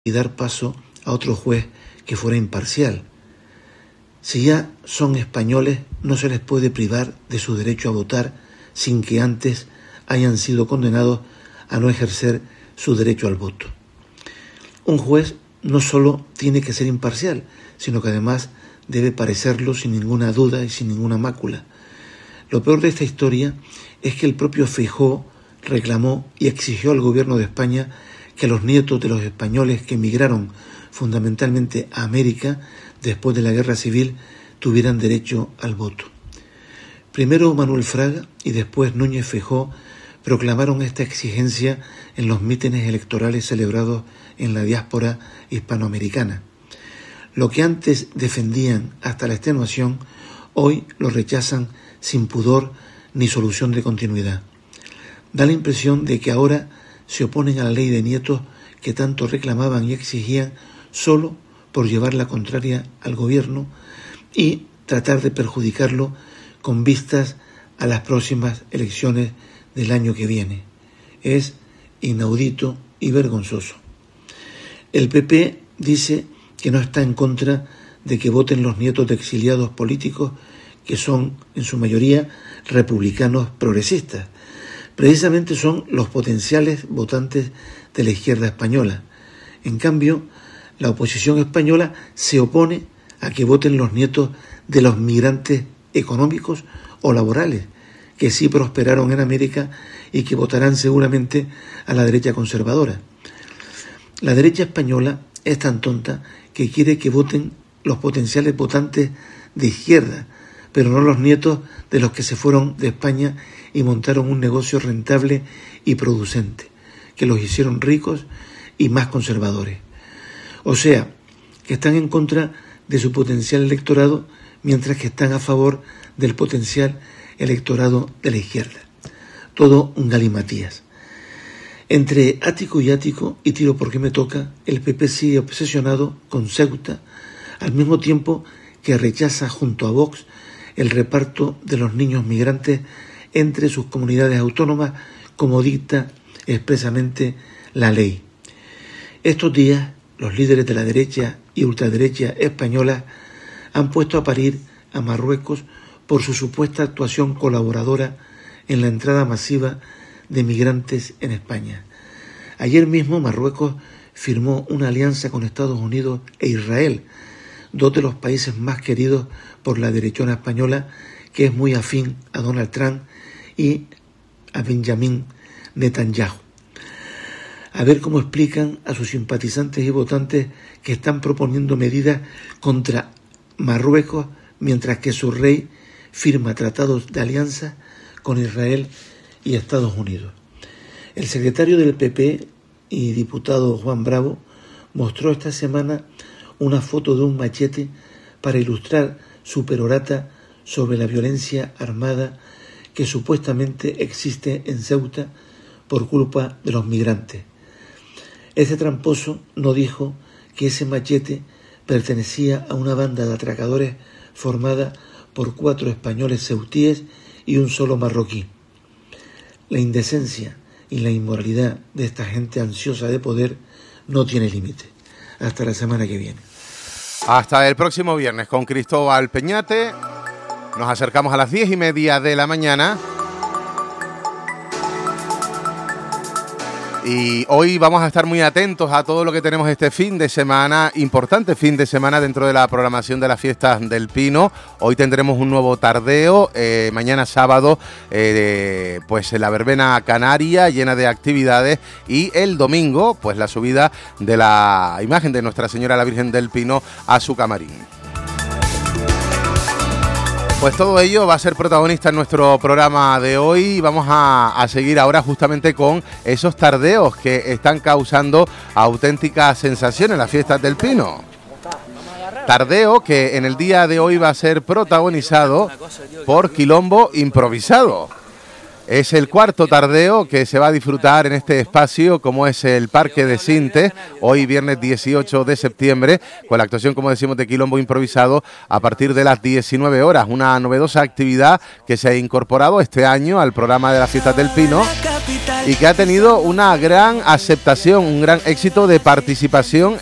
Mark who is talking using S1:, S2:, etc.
S1: y dar paso a otro juez que fuera imparcial. Si ya son españoles, no se les puede privar de su derecho a votar sin que antes hayan sido condenados a no ejercer su derecho al voto. Un juez no solo tiene que ser imparcial, sino que además debe parecerlo sin ninguna duda y sin ninguna mácula. Lo peor de esta historia es que el propio Feijóo reclamó y exigió al gobierno de España que los nietos de los españoles que emigraron fundamentalmente a América después de la Guerra Civil tuvieran derecho al voto. Primero Manuel Fraga y después Núñez Feijóo proclamaron esta exigencia en los mítines electorales celebrados en la diáspora hispanoamericana. Lo que antes defendían hasta la extenuación, hoy lo rechazan sin pudor ni solución de continuidad. Da la impresión de que ahora se oponen a la ley de nietos que tanto reclamaban y exigían solo por llevar la contraria al gobierno y tratar de perjudicarlo con vistas a las próximas elecciones del año que viene. Es inaudito y vergonzoso. El PP dice que no está en contra de que voten los nietos de exiliados políticos que son, en su mayoría, republicanos progresistas. Precisamente son los potenciales votantes de la izquierda española. En cambio, la oposición española se opone a que voten los nietos de los migrantes económicos o laborales, que sí prosperaron en América y que votarán seguramente a la derecha conservadora. La derecha española es tan tonta que quiere que voten los potenciales votantes de izquierda, pero no los nietos de los que se fueron de España y montaron un negocio rentable y producente, que los hicieron ricos y más conservadores. O sea, que están en contra de su potencial electorado, mientras que están a favor del potencial electorado de la izquierda. Todo un galimatías. Entre ático y ático, y tiro porque me toca, el PP sigue obsesionado con Ceuta, al mismo tiempo que rechaza junto a Vox el reparto de los niños migrantes entre sus comunidades autónomas, como dicta expresamente la ley. Estos días, los líderes de la derecha y ultraderecha española han puesto a parir a Marruecos por su supuesta actuación colaboradora en la entrada masiva de migrantes en España. Ayer mismo Marruecos firmó una alianza con Estados Unidos e Israel, dos de los países más queridos por la derechona española, que es muy afín a Donald Trump y a Benjamin Netanyahu. A ver cómo explican a sus simpatizantes y votantes que están proponiendo medidas contra Marruecos mientras que su rey firma tratados de alianza con Israel y Estados Unidos. El secretario del PP y diputado Juan Bravo mostró esta semana una foto de un machete para ilustrar su perorata sobre la violencia armada que supuestamente existe en Ceuta por culpa de los migrantes. Ese tramposo no dijo que ese machete pertenecía a una banda de atracadores formada por 4 españoles ceutíes y un solo marroquí. La indecencia y la inmoralidad de esta gente ansiosa de poder no tiene límite. Hasta la semana que viene.
S2: Hasta el próximo viernes con Cristóbal Peñate. Nos acercamos a las 10:30 de la mañana. Y hoy vamos a estar muy atentos a todo lo que tenemos este fin de semana, importante fin de semana dentro de la programación de las fiestas del Pino. Hoy tendremos un nuevo tardeo, mañana sábado pues la verbena canaria llena de actividades y el domingo pues la subida de la imagen de Nuestra Señora la Virgen del Pino a su camarín. Pues todo ello va a ser protagonista en nuestro programa de hoy y vamos a seguir ahora justamente con esos tardeos que están causando auténticas sensaciones en las fiestas del Pino. Tardeo que en el día de hoy va a ser protagonizado por Quilombo Improvisado. Es el cuarto tardeo que se va a disfrutar en este espacio, como es el Parque de Sintes, hoy viernes 18 de septiembre, con la actuación, como decimos, de Quilombo Improvisado a partir de las 19 horas. Una novedosa actividad que se ha incorporado este año al programa de las fiestas del Pino y que ha tenido una gran aceptación, un gran éxito de participación